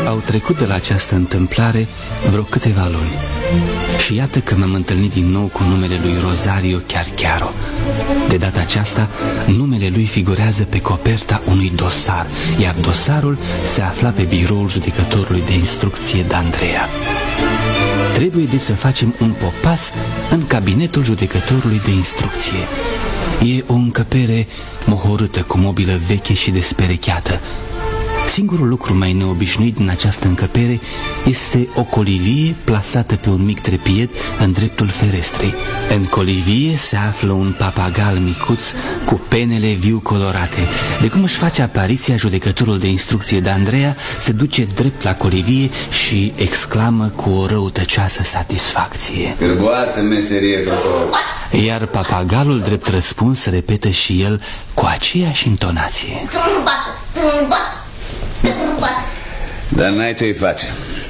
Au trecut de la această întâmplare vreo câteva luni și iată că m-am întâlnit din nou cu numele lui Rosario Chiarchiaro. De data aceasta, numele lui figurează pe coperta unui dosar, iar dosarul se afla pe biroul judecătorului de instrucție D'Andrea. Trebuie de să facem un popas în cabinetul judecătorului de instrucție. E o încăpere mohorâtă cu mobilă veche și desperecheată. Singurul lucru mai neobișnuit din această încăpere este o colivie plasată pe un mic trepied în dreptul ferestrei. În colivie se află un papagal micuț cu penele viu colorate. De cum își face apariția, judecătorul de instrucție D'Andrea se duce drept la colivie și exclamă cu o răutăcioasă satisfacție: Cârboasă meserie, doctor. Iar papagalul, drept răspuns, repetă și el cu aceeași intonație: Dar n-ai ce-i face.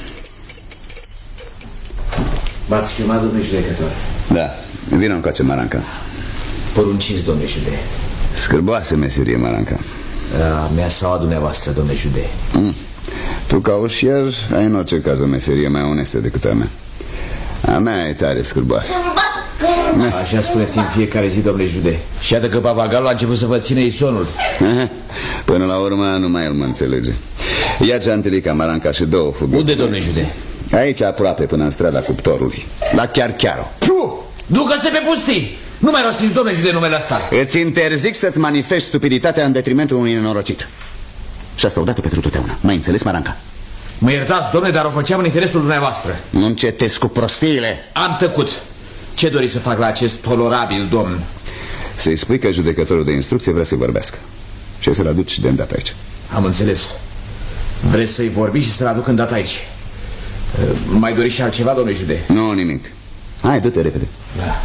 M-ați chemat, domnule judecător? Da, vină încoace, Maranca. Porunciți, domnule jude. Scârboasă meserie, Maranca. Mea sau a dumneavoastră, domnule jude. Tu, ca ușier, ai în orice caz o meserie mai onestă decât a mea. A mea e tare scârboasă. Așa spuneți în fiecare zi, domnule jude. Și iată că papagalul a început să vă ține sonul. Până la urmă, numai el mă înțelege. Ia geantelica, Maranca, și două fuguri. Unde, domnule jude? Aici, aproape, până în strada Cuptorului. La Chiarchiaro. Ducă-se pe pustii! Nu mai rostiți, domnule jude, numele ăsta. Îți interzic să-ți manifesti stupiditatea în detrimentul unui nenorocit. Și asta odată pentru totdeauna. M-ai înțeles, Maranca? Mă iertați, domnule, dar o făceam în interesul dumneavoastră. Nu încetezi cu prostiile. Am tăcut. Ce doriți să fac la acest tolerabil domn? Să-i spui că judecătorul de instrucție vrea să vorbească și să-l aduci de îndată aici. Am înțeles. Vreți să-i vorbiți și să-l aduc îndată aici. Mai doriți și altceva, domnule jude? Nu, nimic. Hai, du-te repede. Da.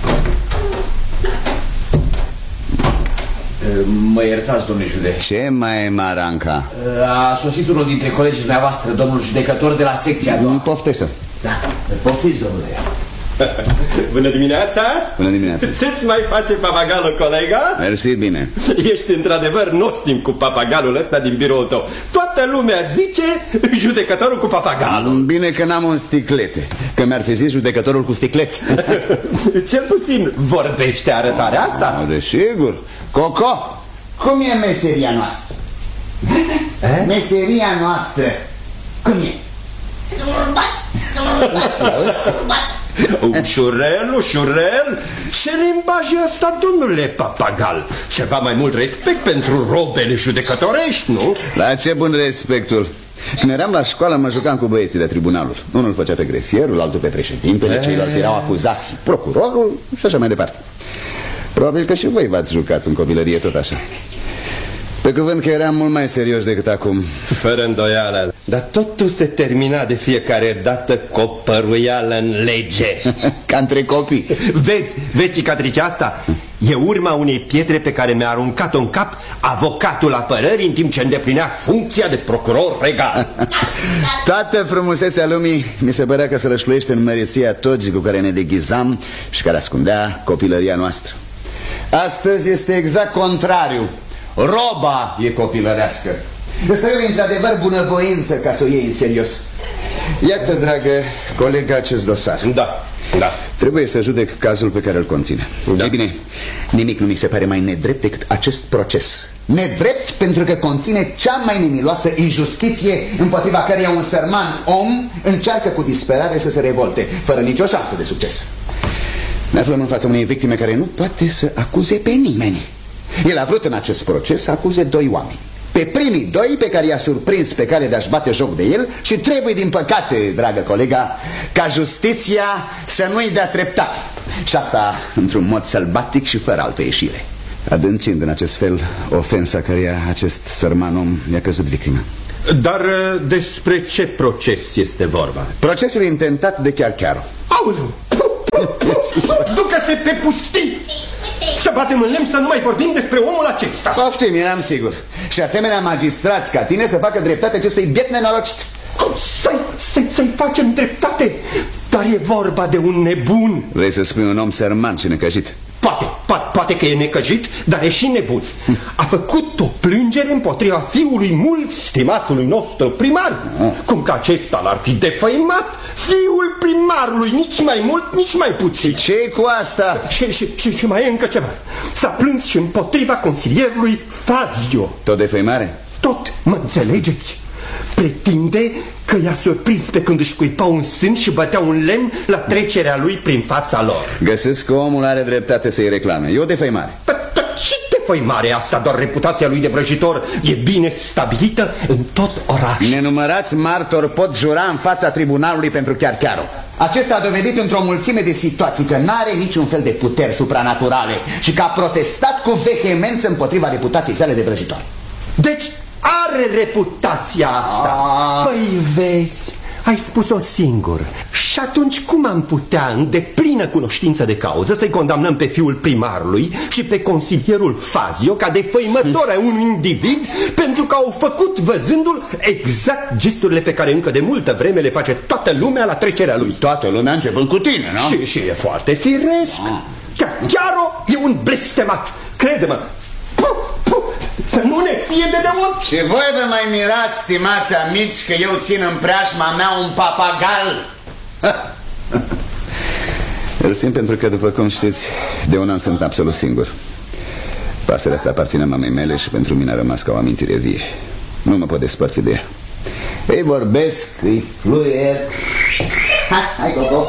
Mă iertați, domnule jude. Ce mai e, Maranca? A sosit unul dintre colegii dumneavoastră, domnul judecător de la secția a doua. Poftește. Da, poftiți, domnule. Bună dimineața! Bună dimineața! Ce-ți mai face papagalul, colega? Mersi, bine. Ești într-adevăr nostim cu papagalul ăsta din biroul tău. Toată lumea zice judecătorul cu papagalul. Bine că n-am un sticlete, că mi-ar fi zis judecătorul cu sticleți. Cel puțin vorbește arătarea asta? Desigur. Coco, cum e meseria noastră? Meseria noastră cum e? Ușurel, ușurel. Ce limbaj e ăsta, domnule papagal? Ceva mai mult respect pentru robele judecătorești, nu? La ce bun respectul. Când eram la școală mă jucam cu băieții de tribunalul. Unul făcea pe grefierul, altul pe președintele, ceilalți erau acuzați, procurorul și așa mai departe. Probabil că și voi v-ați jucat în copilărie tot așa. Pe cuvânt că eram mult mai serios decât acum. Fără îndoială. Dar totul se termina de fiecare dată cu o păruială în lege. Ca între copii. Vezi cicatricea asta? E urma unei pietre pe care mi-a aruncat-o în cap avocatul apărării în timp ce îndeplinea funcția de procuror regal. Toată frumusețea lumii mi se părea că se rășluiește în măreția togii cu care ne deghizam și care ascundea copilăria noastră. Astăzi este exact contrariu. Roba e copilărească. Îți trebuie într-adevăr bunăvoință ca să o iei în serios. Iată, dragă colegă, acest dosar. Da, da. Trebuie să judec cazul pe care îl conține. Da. Ei bine, nimic nu mi se pare mai nedrept decât acest proces. Nedrept pentru că conține cea mai nemiloasă injustiție împotriva căreia un sărman om încearcă cu disperare să se revolte, fără nicio șansă de succes. Ne aflăm în fața unei victime care nu poate să acuze pe nimeni. El a vrut în acest proces să acuze doi oameni. Pe primii doi pe care i-a surprins pe cale de a-și bate joc de el. Și trebuie, din păcate, dragă colega, ca justiția să nu-i dea dreptate. Și asta într-un mod sălbatic și fără altă ieșire, adâncind în acest fel ofensa căreia acest sărman om i-a căzut victimă. Dar despre ce proces este vorba? Procesul intentat de Chiarchiaro. Aoleu! Ducă-se pe pustii! Să batem în lemn să nu mai vorbim despre omul acesta. Poftim, eram sigur. Și asemenea magistrați ca tine să facă dreptate acestui biet nenorocit. Cum să-i facem dreptate? Dar e vorba de un nebun. Vrei să spui un om sărman și necăjit? Poate că e necăjit, dar e și nebun. A făcut o plângere împotriva fiului mult stimatului nostru primar. Cum că acesta l-ar fi defăimat fiul primarului, nici mai mult, nici mai puțin. Și ce-i cu asta? Și mai e încă ceva. S-a plâns și împotriva consilierului Fazio. Tot defăimare? Tot, mă înțelegeți? Pretinde că i-a surprins pe când își cuipau un sân și bătea un lemn la trecerea lui prin fața lor. Găsesc că omul are dreptate să-i reclame. E o defăimare. Ce defăimare asta? Doar reputația lui de vrăjitor e bine stabilită în tot orașul. Nenumărați martori pot jura în fața tribunalului pentru chiar. Acesta a dovedit într-o mulțime de situații că n-are niciun fel de puteri supranaturale și că a protestat cu vehemență împotriva reputației sale de vrăjitor. Deci are reputația asta. Păi vezi, ai spus-o singur. Și atunci cum am putea, în deplină cunoștință de cauză, să-i condamnăm pe fiul primarului și pe consilierul Fazio ca defăimători a unui individ pentru că au făcut văzându-l exact gesturile pe care încă de multă vreme le face toată lumea la trecerea lui? Toată lumea începând cu tine, nu? Și e foarte firesc. Chiar e un blestemat, crede-mă. Să nu ne fie de deut. Și voi vă mai mirați, stimați amici, că eu țin în preajma mea un papagal? Îl simt pentru că, după cum știți, de un an sunt absolut singur. Pasărea asta aparține mamei mele și pentru mine a rămas ca o amintire vie. Nu mă pot despărți de ea. Îi vorbesc, îi fluier. Hai, Coco.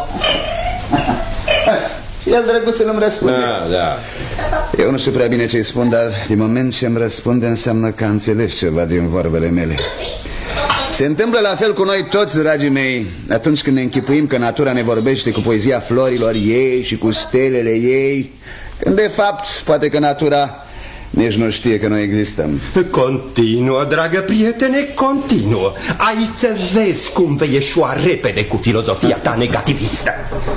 Și el drăguțul îmi răspunde. Da. Eu nu știu prea bine ce-i spun, dar din moment ce îmi răspunde înseamnă că a înțeles ceva din vorbele mele. Se întâmplă la fel cu noi toți, dragii mei, atunci când ne închipuim că natura ne vorbește cu poezia florilor ei și cu stelele ei, când de fapt poate că natura nici nu știe că noi existăm. Continuă, dragă prietene, continuă. Ai să vezi cum vei ieșua repede cu filozofia ta negativistă.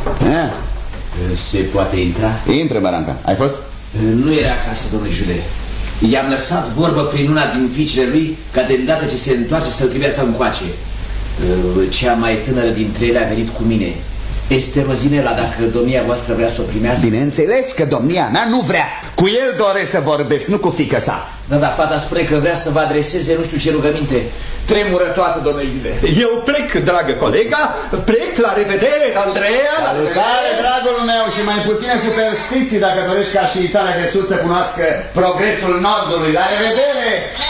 Se poate intra? Intră, Baranca. Ai fost? Nu era acasă, domnule Jude. I-am lăsat vorbă prin una din fiicele lui ca de îndată ce se întoarce să-l trimită încoace. Cea mai tânără dintre ele a venit cu mine. Este Rozinela, dacă domnia voastră vrea să o primească. Bineînțeles că domnia mea nu vrea. Cu el doresc să vorbesc, nu cu fiică sa. Da, fata spune că vrea să vă adreseze nu știu ce rugăminte. Tremură toată, domnule Jude. Eu plec, dragă colega. Plec, la revedere, Andreea. Salutare, dragul meu, și mai puține superstiții dacă dorești ca și Italia de Sud să cunoască progresul Nordului. La revedere!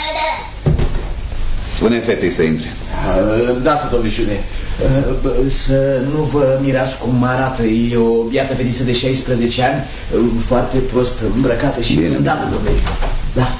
Spune fetei să intre. Da, domnule Jude. Să nu vă mirați cum arată. E o biată fetiță de 16 ani, foarte prost îmbrăcată și îndată, domnule. Da.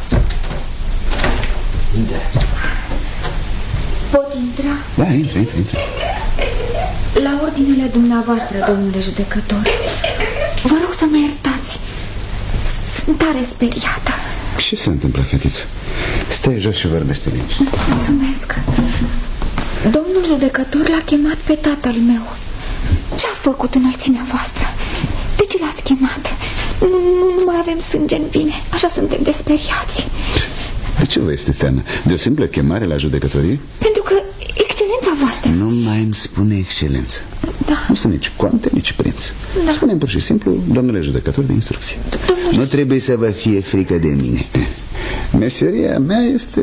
Intră. Pot intra? Da, intră. La ordinele dumneavoastră, domnule judecător. Vă rog să mă iertați. Sunt tare speriată. Ce se întâmplă, fetiță? Stai jos și vorbește liniște. Mulțumesc. Domnul judecător l-a chemat pe tatăl meu. Ce-a făcut înălțimea voastră? De ce l-ați chemat? Nu mai avem sânge în vine. Așa suntem desperiați. De ce vă este teamă? De o simplă chemare la judecătorie? Pentru că excelența voastră... Nu mai îmi spune excelență. Da. Nu sunt nici conte, nici prinț. Da. Spune-mi pur și simplu, domnule judecător de instrucție. Nu trebuie să vă fie frică de mine. Meseria mea este...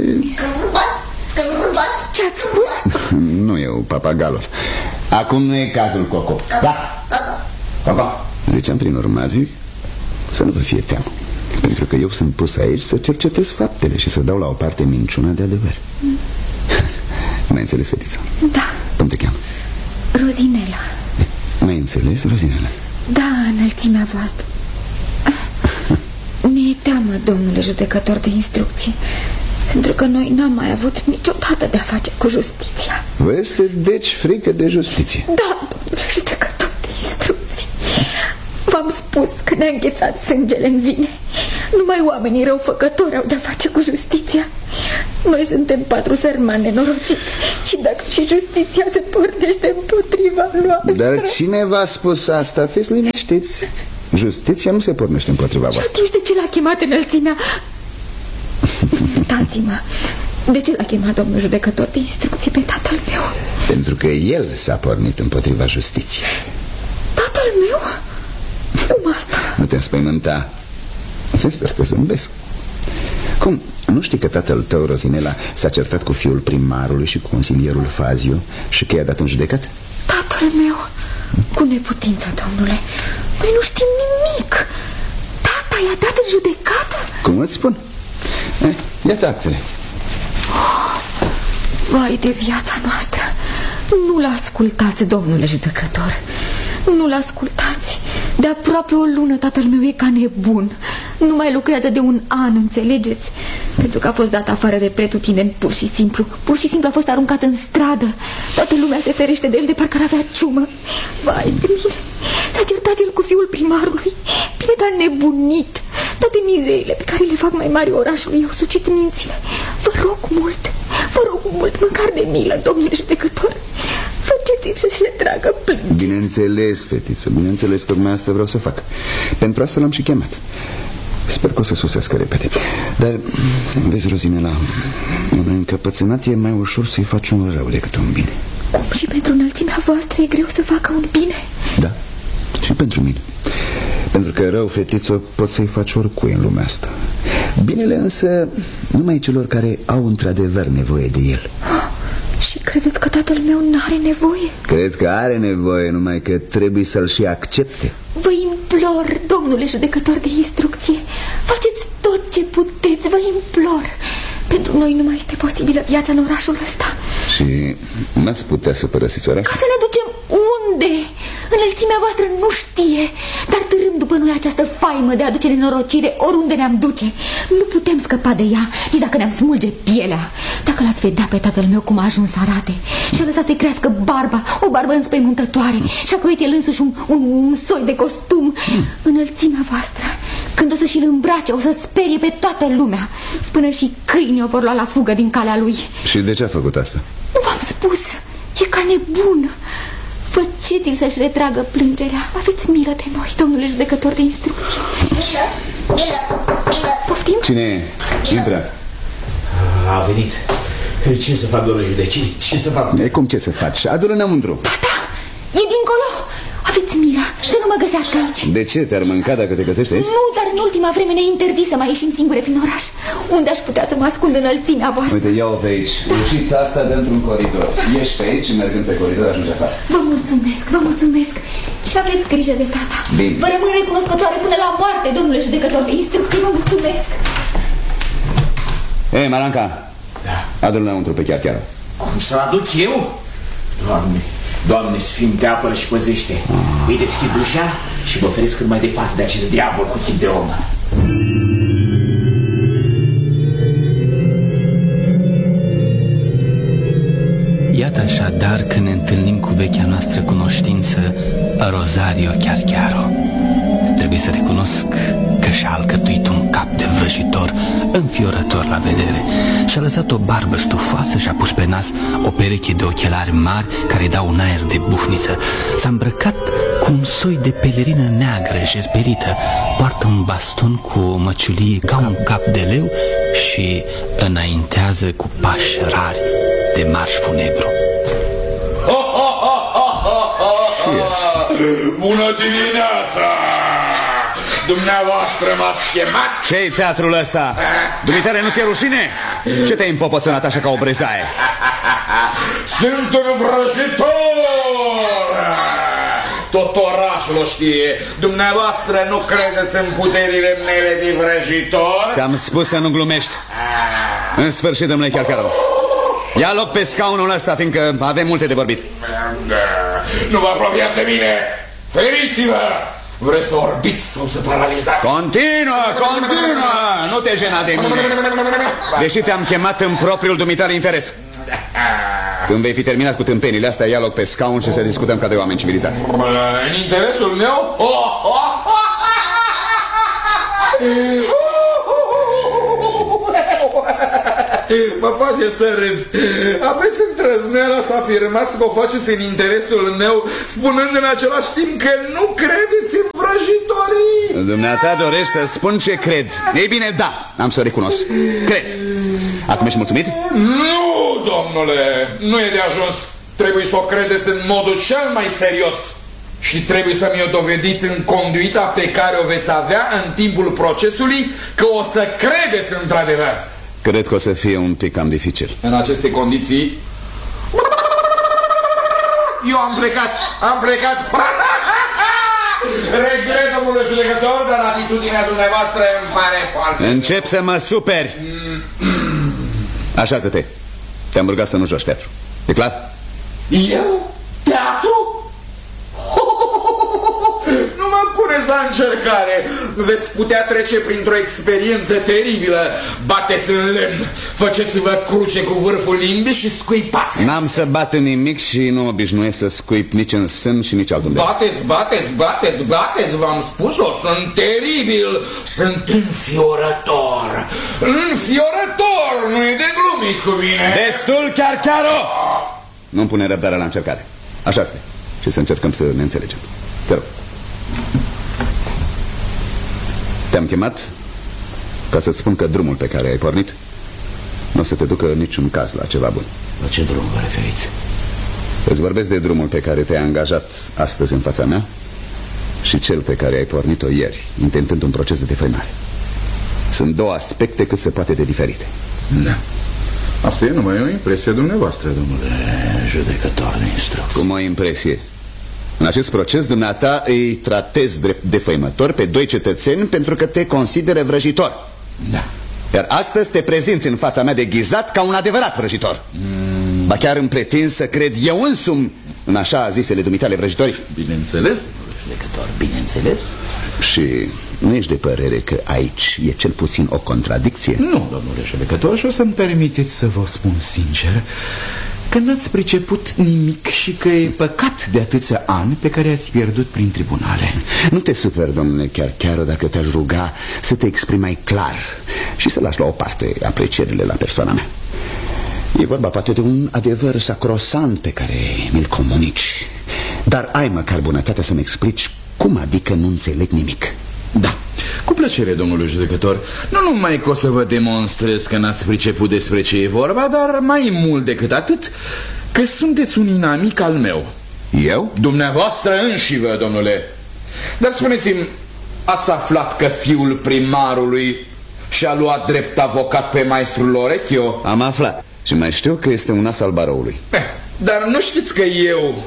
Ce ați spus? Nu eu, papagalul. Acum nu e cazul, Coco. Da. Papa. Ziceam prin urmare să nu vă fie teamă, pentru că eu sunt pus aici să cercetez faptele și să dau la o parte minciuna de adevăr. M-ai înțeles, fetiță? Da. Cum te cheamă? Rozinela. M-ai înțeles, Rozinela? Da, înălțimea voastră. Ne e teamă, domnule judecător de instrucție, pentru că noi n-am mai avut niciodată de-a face cu justiția. Vă este deci frică de justiție? Da, domnule judecător de instrucție. V-am spus că ne-a înghețat sângele în vine. Numai oamenii răufăcători au de-a face cu justiția. Noi suntem 4 sărmani nenorociți și dacă și justiția se pornește împotriva noastră... Dar cine v-a spus asta? Fiți liniștiți. Justiția nu se pornește împotriva voastră. Și atunci de ce l-a chemat înălțimea? Dați-mă, de ce l-a chemat domnul judecător de instrucție pe tatăl meu? Pentru că el s-a pornit împotriva justiției. Tatăl meu? Cum asta? Nu te înspăimânta. Fester că zâmbesc. Cum? Nu știi că tatăl tău, Rozinela, s-a certat cu fiul primarului și cu consilierul Fazio și că i-a dat în judecat? Tatăl meu, cu neputința, domnule. Noi nu știm nimic. Tata i-a dat în judecată? Cum îți spun? Iată actele. Vai de viața noastră. Nu-l ascultați, domnule judecător. Nu-l ascultați. De aproape o lună tatăl meu e ca nebun. Nu mai lucrează de un an, înțelegeți? Pentru că a fost dat afară de pretutindeni, pur și simplu. Pur și simplu a fost aruncat în stradă. Toată lumea se ferește de el de parcă avea ciumă. Vai de mine. S-a certat el cu fiul primarului. Bine, dar nebunit. Toate mizerile pe care le fac mai mari orașului i-au sucit mințile. Vă rog mult, măcar de milă, domnule judecător. Faceți-l să-și retragă plângere. Bineînțeles, fetiță, bineînțeles, tocmai asta vreau să fac. Pentru asta l-am și chemat. Sper că o să sosească repede. Dar, vezi, Rozinela, un încăpățânat e mai ușor să-i faci un rău decât un bine. Cum și pentru înălțimea voastră e greu să facă un bine? Da, și pentru mine. Pentru că rău, fetiță, poți să-i faci oricui în lumea asta. Binele însă numai celor care au într-adevăr nevoie de el. Și credeți că tatăl meu n-are nevoie? Cred că are nevoie, numai că trebuie să-l și accepte. Vă implor, domnule judecător de instrucție, faceți tot ce puteți, vă implor. Pentru noi nu mai este posibilă viața în orașul ăsta. Și n-ați putea să părăsiți orașul? Ca să ne ducem unde? Înălțimea voastră nu știe. Dar târâm după noi această faimă de a duce nenorocire oriunde ne-am duce. Nu putem scăpa de ea, nici dacă ne-am smulge pielea. Dacă l-ați vedea pe tatăl meu cum a ajuns să arate și-a lăsat să-i crească barba, o barbă înspăimântătoare, și-a croit el însuși un soi de costum. Înălțimea voastră, când o să și-l îmbrace, o să sperie pe toată lumea. Până și câinii o vor lua la fugă din calea lui. Și de ce a făcut asta? Nu v-am spus, e ca nebun. Faceți-l să-și retragă plângerea. Aveți milă de noi, domnule judecător de instrucție. Milă. Poftim? Cine e? Intră. A venit. Ce să fac, domnule judece? Ce să fac? E cum ce să faci? Adu-l înăuntru. Tata, e dincolo. Aveți milă să nu mă găsească aici. De ce? Te-ar mânca dacă te găsești aici? Nu, dar în ultima vreme ne-a interzis să mai ieșim singure prin oraș. Unde aș putea să mă ascund înălțimea voastră? Uite, ia-o pe aici. Ușița asta dintr-un coridor. Ieși pe aici și mergând pe coridor ajungi afară. Vă mulțumesc. Și aveți grijă de tata. Bine. Vă rămân recunoscătoare până la moarte, domnule judecător de instrucție. Vă mulțumesc. Ei, Maranca, adu-l înăuntru pe chiar. Cum să-l aduc eu? Doamne Sfinte, apără și păzește. Îi deschid ușa și mă oferesc cât mai departe de acest diavol cu chip de om. Iată așadar că ne întâlnim cu vechea noastră cunoștință, Rosario Chiarchiaro. Trebuie să recunosc că și-a alcătuit un cap de vrăjitor înfiorător la vedere. Și-a lăsat o barbă stufoasă și-a pus pe nas o pereche de ochelari mari care îi dau un aer de bufniță. S-a îmbrăcat cu un soi de pelerină neagră jerperită, poartă un baston cu o măciulie ca un cap de leu și înaintează cu pași rari de marș funebru. Bună dimineața! Dumneavoastră m-ați chemat? Ce-i teatrul ăsta? Dumitare, nu ți-e rușine? Ce te-ai împopoțănat așa ca o brezaie? Sunt un vrăjitor! Tot orașul o știe. Dumneavoastră nu credeți în puterile mele de vrăjitor? Ți-am spus să nu glumești. În sfârșit, domnule Chiarchiaro, ia loc pe scaunul ăsta, fiindcă avem multe de vorbit. Nu vă apropiați de mine! Feriți-vă! Vreți să orbiți sau să paralizați? Continuă! Nu te jena de mine, deși te-am chemat în propriul dumitare interes. Când vei fi terminat cu tâmpenile astea, ia loc pe scaun și să discutăm ca de oameni civilizați. În interesul meu? Mă face să râd. Aveți îndrăzneala să afirmați că o faceți în interesul meu, spunând în același timp că nu credeți în vrăjitorii. Dumneata dorești să spun ce cred. Ei bine, da, am să recunosc. Cred. Acum ești mulțumit? Nu, domnule, nu e de ajuns. Trebuie să o credeți în modul cel mai serios. Și trebuie să mi-o dovediți în conduita pe care o veți avea în timpul procesului, că o să credeți într-adevăr. Cred că o să fie un pic cam dificil. În aceste condiții eu am plecat. Regret, domnule judecător, dar atitudinea dumneavoastră îmi pare foarte... Încep să mă superi. Așează-te. Te-am rugat să nu joci teatru. E clar? Eu? Teatru? Nu mă puneți la încercare. Veți putea trece printr-o experiență teribilă. Bateți în lemn, faceți-vă cruce cu vârful limbii și scuipați. N-am să bat în nimic și nu obișnuiesc să scuip nici în sân și nici altundeva. Bateți, v-am spus-o, sunt teribil. Sunt înfiorător. Înfiorător, nu e de glumit cu mine. Destul, chiar-o! Nu-mi pune răbdarea la încercare. Așa este. Și să încercăm să ne înțelegem. Te rog. Te-am chemat ca să-ți spun că drumul pe care ai pornit nu o să te ducă în niciun caz la ceva bun. La ce drum vă referiți? Îți vorbesc de drumul pe care te-ai angajat astăzi în fața mea și cel pe care ai pornit-o ieri, intentând un proces de defăimare. Sunt două aspecte cât se poate de diferite. Da. Asta e numai o impresie dumneavoastră, domnule judecător de instrucție. Cum o impresie? În acest proces, dumneata îi tratezi drept defăimător pe doi cetățeni pentru că te consideră vrăjitor. Da. Iar astăzi te prezinți în fața mea deghizat ca un adevărat vrăjitor. Ba chiar îmi pretind să cred eu însumi în așa zisele dumitale vrăjitori. Bineînțeles, Judecător, bineînțeles. Și nu ești de părere că aici e cel puțin o contradicție? nu, domnule judecător, și o să-mi permiteți să vă spun sincer că n-ați priceput nimic și că e păcat de atâția ani pe care ați pierdut prin tribunale. Nu te superi, domnule chiar dacă te-aș ruga să te exprimi mai clar și să lași la o parte aprecierile la persoana mea. E vorba poate de un adevăr sacrosant pe care mi-l comunici, dar ai măcar bunătatea să-mi explici cum adică nu înțeleg nimic. Da, cu plăcere, domnule judecător. Nu numai că o să vă demonstrez că n-ați priceput despre ce e vorba, dar mai mult decât atât, că sunteți un inamic al meu. Eu? Dumneavoastră înșivă, domnule. Dar spuneți-mi, ați aflat că fiul primarului și-a luat drept avocat pe maestrul Lorechio? Am aflat și mai știu că este un as al baroului. Dar nu știți că eu,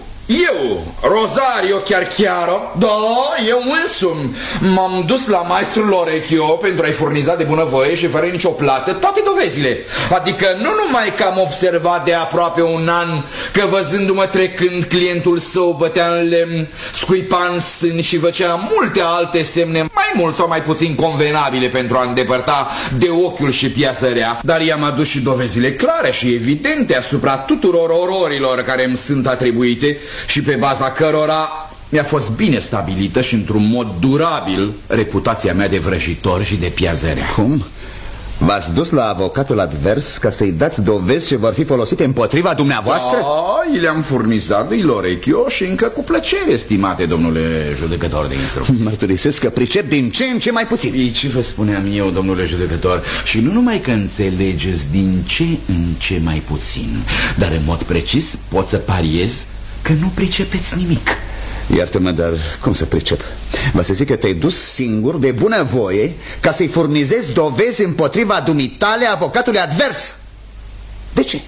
Rosario Chiarchiaro, da, eu însumi m-am dus la maestrul Lorechio pentru a-i furniza de bunăvoie și fără nicio plată toate dovezile. Adică nu numai că am observat de aproape un an că văzându-mă trecând clientul său bătea în lemn, scuipa în sân și făcea multe alte semne mai mult sau mai puțin convenabile pentru a îndepărta de ochiul și piasărea, dar i-am adus și dovezile clare și evidente asupra tuturor ororilor care îmi sunt atribuite și pe baza cărora mi-a fost bine stabilită și într-un mod durabil reputația mea de vrăjitor și de piazărea. Cum? V-ați dus la avocatul advers ca să-i dați dovezi ce vor fi folosite împotriva dumneavoastră? Da, i le-am furnizat lui Lorechio și încă cu plăcere, estimate domnule judecător de instrucție. Mărturisesc că pricep din ce în ce mai puțin. Ei, ce vă spuneam eu, domnule judecător? Și nu numai că înțelegeți din ce în ce mai puțin, dar în mod precis pot să pariez că nu pricepeți nimic. Iartă-mă, dar cum să pricep? Vă să zic că te-ai dus singur de bunăvoie ca să-i furnizezi dovezi împotriva dumitale avocatului advers. De ce?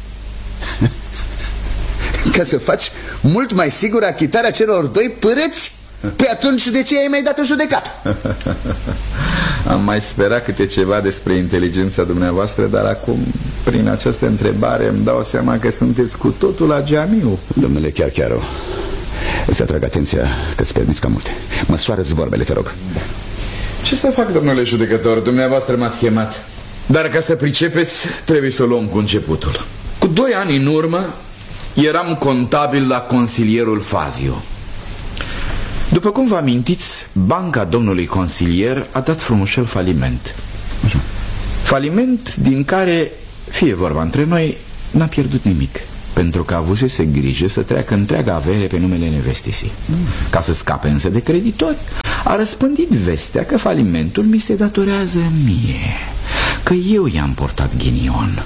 Ca să faci mult mai sigur achitarea celor doi pârâți? Păi atunci de ce ai mai dat în judecată? Am mai sperat câte ceva despre inteligența dumneavoastră, dar acum, prin această întrebare, îmi dau seama că sunteți cu totul la geamiu. Domnule Chiarchiaro, îți atrag atenția că-ți permiți ca multe. Măsoară-ți vorbele, te rog. Da. Ce să fac, domnule judecător? Dumneavoastră m-ați chemat. Dar ca să pricepeți, trebuie să luăm cu începutul. Cu 2 ani în urmă, eram contabil la consilierul Fazio. După cum vă amintiți, banca domnului consilier a dat frumușel faliment. Așa. Faliment din care, fie vorba între noi, n-a pierdut nimic, pentru că avusese grijă să treacă întreaga avere pe numele nevestisii. Ca să scape însă de creditori, a răspândit vestea că falimentul mi se datorează mie, că eu i-am portat ghinion,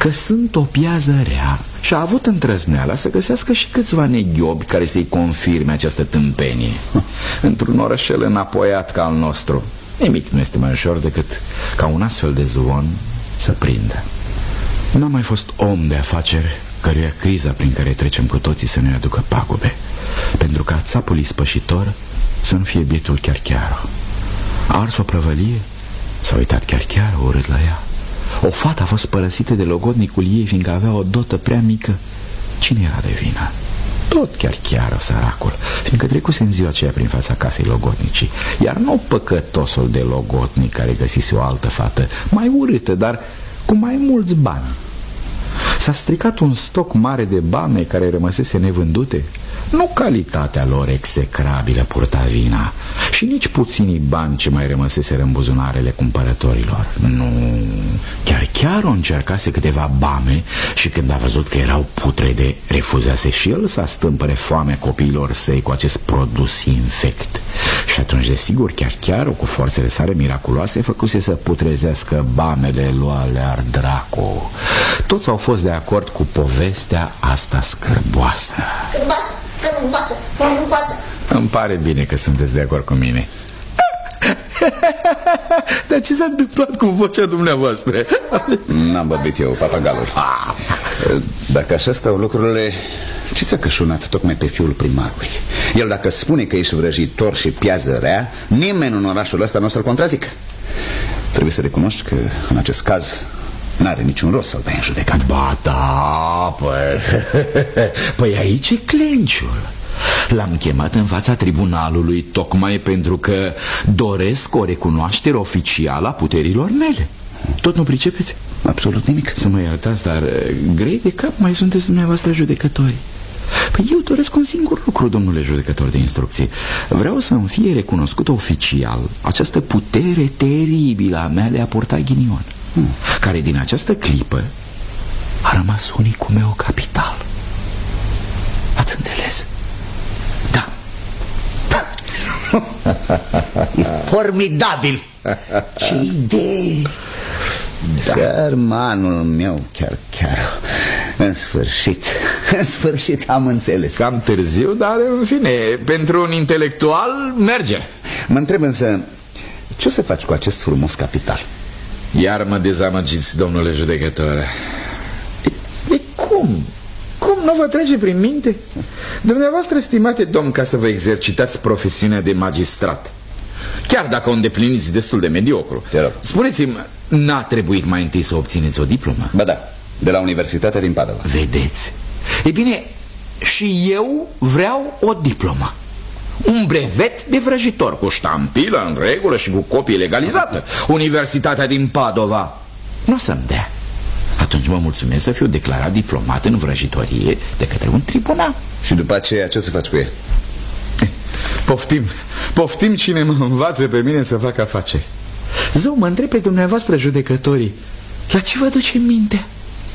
că sunt o piază rea și a avut îndrăzneala să găsească și câțiva neghiobi care să-i confirme această tâmpenie. Într-un orășel înapoiat ca al nostru, nimic nu este mai ușor decât ca un astfel de zvon să prindă. N-a mai fost om de afaceri căruia criza prin care trecem cu toții să ne aducă pagube, pentru ca țapul ispășitor să nu fie bietul chiar. A ars o prăvălie, s-a uitat chiar urât la ea. O fată a fost părăsită de logodnicul ei fiindcă avea o dotă prea mică. Cine era de vină? Tot chiar săracul, fiindcă trecuse în ziua aceea prin fața casei logodnicii, iar nu păcătosul de logodnic care găsise o altă fată mai urâtă, dar cu mai mulți bani. S-a stricat un stoc mare de bame care rămăsese nevândute. Nu calitatea lor execrabilă purta vina și nici puținii bani ce mai rămăseseră în buzunarele cumpărătorilor. Nu, chiar o încercase câteva bame și când a văzut că erau putrede, refuzase și el să astâmpăre foamea copiilor săi cu acest produs infect. Și atunci, desigur, chiar cu forțele sale miraculoase făcuse să putrezească bamele lui Alear Dracu. Toți au fost de acord cu povestea asta scârboasă. Îmi pare bine că sunteți de acord cu mine. Dar ce s-a întâmplat cu vocea dumneavoastră? N-am vorbit eu, papagalul. Dacă așa stau lucrurile, ce ți-a cășunat tocmai pe fiul primarului? El dacă spune că ești vrăjitor și piază rea, nimeni în orașul ăsta nu o să-l contrazică. Trebuie să recunoști că în acest caz n-are niciun rost să-l dai în judecat. Ba da, păi aici e clenciul. L-am chemat în fața tribunalului tocmai pentru că doresc o recunoaștere oficială a puterilor mele. Tot nu pricepeți? Absolut nimic. Să mă iertați, dar grei de cap mai sunteți dumneavoastră judecători. Păi eu doresc un singur lucru, domnule judecător de instrucție. Vreau să-mi fie recunoscută oficial această putere teribilă a mea de a purta ghinion, care din această clipă a rămas unicul meu capital. Ați înțeles? Da. E formidabil. Ce idee. Da. Sărmanul meu, chiar. În sfârșit am înțeles. Cam târziu, dar în fine, pentru un intelectual merge. Mă întreb însă, ce o să faci cu acest frumos capital? Iar mă dezamăgiți, domnule judecător. Cum nu vă trece prin minte? Dumneavoastră, stimate domn, ca să vă exercitați profesiunea de magistrat, chiar dacă o îndepliniți destul de mediocru, spuneți-mi, n-a trebuit mai întâi să obțineți o diplomă? Ba da, de la Universitatea din Padova. Vedeți? Ei bine, și eu vreau o diplomă. Un brevet de vrăjitor, cu ștampilă în regulă și cu copie legalizată. Universitatea din Padova nu o să-mi dea. Atunci mă mulțumesc să fiu declarat diplomat în vrăjitorie de către un tribunal. Și după aceea ce o să faci cu el? Poftim cine mă învață pe mine să fac afaceri. Zău, mă întreb pe dumneavoastră, judecătorii, la ce vă duce mintea?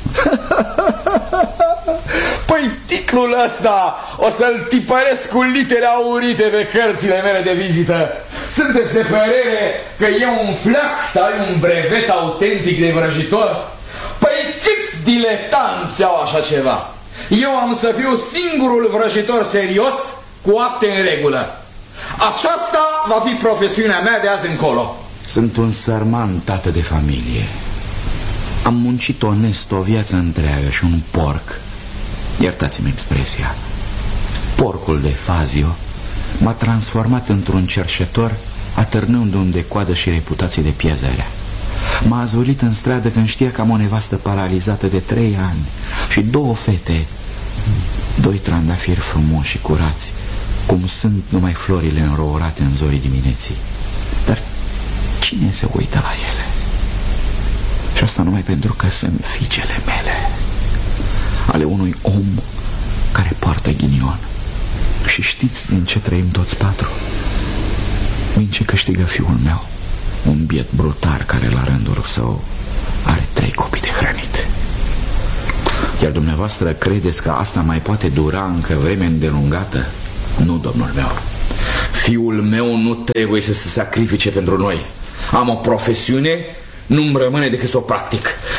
Păi titlul ăsta o să-l tipăresc cu litere aurite pe cărțile mele de vizită. Sunteți de părere că e un flac să ai un brevet autentic de vrăjitor? Păi câți diletanți au așa ceva? Eu am să fiu singurul vrăjitor serios cu acte în regulă. Aceasta va fi profesiunea mea de azi încolo. Sunt un sărman tată de familie. Am muncit onest o viață întreagă și un porc, iertați-mi expresia, porcul de Fazio, m-a transformat într-un cerșetor, atârnându-mi de coadă și reputație de piezărea. M-a azvârlit în stradă când știa că am o nevastă paralizată de 3 ani și 2 fete, 2 trandafiri frumoși și curați, cum sunt numai florile înrourate în zorii dimineții. Dar cine se uită la ele? Și asta numai pentru că sunt fiicele mele, ale unui om care poartă ghinion. Și știți din ce trăim toți 4? Din ce câștigă fiul meu, un biet brutar care la rândul său are 3 copii de hrănit. Iar dumneavoastră credeți că asta mai poate dura încă vreme îndelungată? Nu, domnul meu. Fiul meu nu trebuie să se sacrifice pentru noi. Am o profesiune, nu-mi rămâne decât să o practic.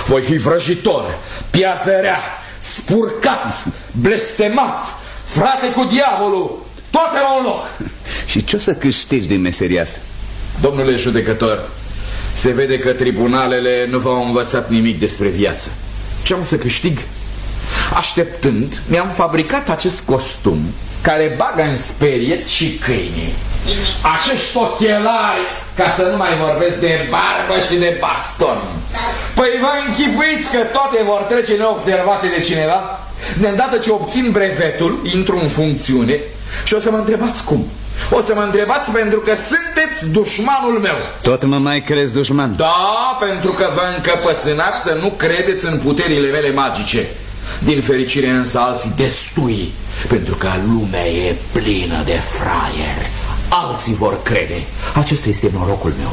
Voi fi vrăjitor, piază rea, spurcat, blestemat, frate cu diavolul, toate la un loc. Și ce o să câștigi din meseria asta? Domnule judecător, se vede că tribunalele nu v-au învățat nimic despre viață. Ce am să câștig? Așteptând, mi-am fabricat acest costum care bagă în sperieți și câinii. Acești ochelari, ca să nu mai vorbesc de barbă și de baston. Păi vă închipuiți că toate vor trece neobservate de cineva? De îndată ce obțin brevetul, intru în funcțiune și o să mă întrebați cum. O să mă întrebați pentru că sunteți dușmanul meu. Tot mă mai crezi dușman? Da, pentru că vă încăpățânați să nu credeți în puterile mele magice. Din fericire însă alții destui, pentru că lumea e plină de fraieri. Alții vor crede. Acesta este norocul meu.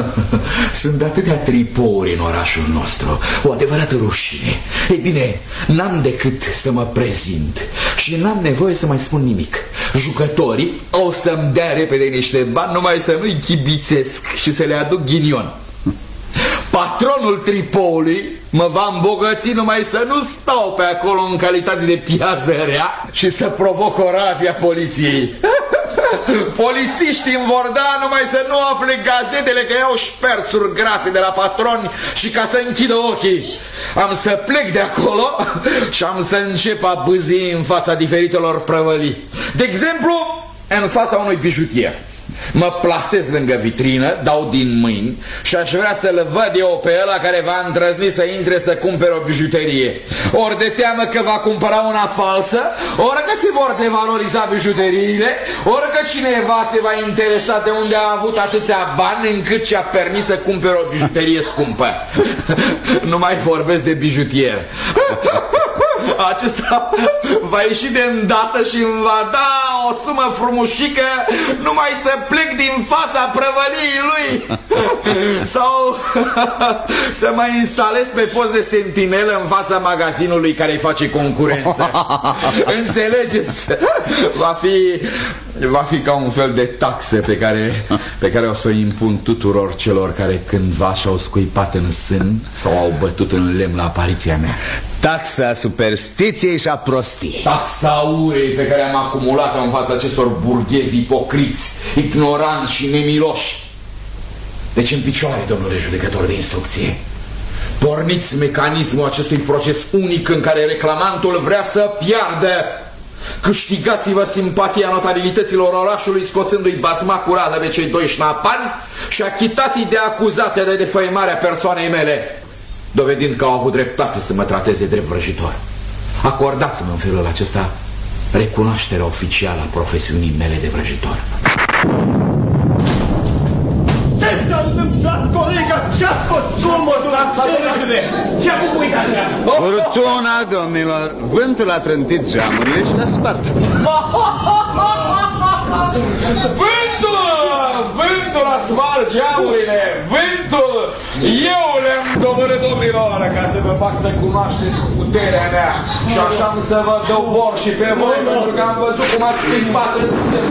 Sunt atâtea tripouri în orașul nostru, o adevărată rușine. Ei bine, n-am decât să mă prezint și n-am nevoie să mai spun nimic. Jucătorii o să-mi dea repede niște bani, numai să nu-i chibițesc și să le aduc ghinion. Patronul tripoului mă va îmbogăți numai să nu stau pe acolo în calitate de piază rea și să provoc o razie a poliției. Polițiștii îmi vor da numai să nu afle gazetele că iau șperțuri grase de la patroni și ca să închidă ochii. Am să plec de acolo și am să încep a bâzi în fața diferitelor prăvălii. De exemplu, în fața unui bijutier. Mă plasez lângă vitrină, dau din mâini și aș vrea să-l văd eu pe ăla care va îndrăzni să intre să cumpere o bijuterie. Ori de teamă că va cumpăra una falsă, ori că se vor devaloriza bijuteriile, ori că cineva se va interesa de unde a avut atâția bani încât și-a permis să cumpere o bijuterie scumpă. Nu mai vorbesc de bijutier. Acesta va ieși de îndată și îmi va da o sumă frumușică numai să plec din fața prăvăliei lui. Sau să mă instalez pe post de sentinelă în fața magazinului care-i face concurență. Înțelegeți? Va fi ca un fel de taxă pe care o să o impun tuturor celor care cândva și-au scuipat în sân sau au bătut în lemn la apariția mea. Taxa superstiției și a prostiei. Taxa urei pe care am acumulat-o în fața acestor burghezi ipocriți, ignoranți și nemiloși. Deci în picioare, domnule judecător de instrucție, porniți mecanismul acestui proces unic în care reclamantul vrea să piardă. Câștigați-vă simpatia notabilităților orașului scoțându-i basma curată pe cei doi șnapani și achitați-i de acuzația de defăimare a persoanei mele, dovedind că au avut dreptate să mă trateze drept vrăjitor. Acordați-mă în felul acesta recunoașterea oficială a profesiunii mele de vrăjitor. Ce s-a întâmplat, colega? Ce-a fost zgomotul la scenă? Ce-a bubuit așa? Furtuna, domnilor! Vântul a trântit geamurile și le-a spart. Vântul a spart geamurile! Vântul! Eu le-am doborât, domnilor, ca să vă fac să cunoașteți puterea mea. Și așa am să vă dobor și pe voi, pentru că am văzut cum ați schimbat în sân.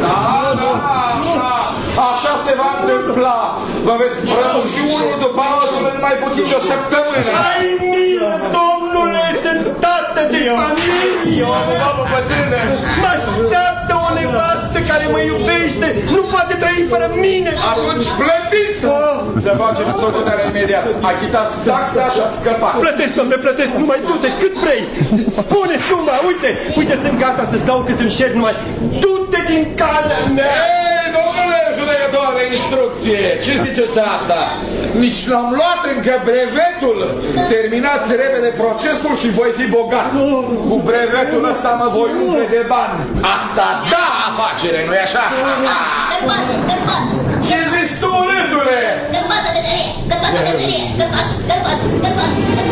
Așa se va întâmpla. Vă veți prăbuși unul după altul în mai puțin de o săptămână. Ai milă, domnule, sunt tată de familie. Mă așteaptă o nevastă care mă iubește. Nu poate trăi fără mine. Atunci plătiți! Să facem socoterea imediat. Achitați taxa și ați scăpat. Plătesc, domnule, plătesc, numai du-te cât vrei. Spune suma, uite, sunt gata să-ți dau cât încerc, numai du-te din calea mea. Ei, domnule judecător de instrucție, ce ziceți de asta? Nici n-am luat încă brevetul. Terminați repede procesul și voi fi bogat. Cu brevetul ăsta mă voi umple de bani. Asta da afacere, nu-i așa? Ce zici tu, urâtule? Gărbată de tărie, gărbată de tărie, gărbată.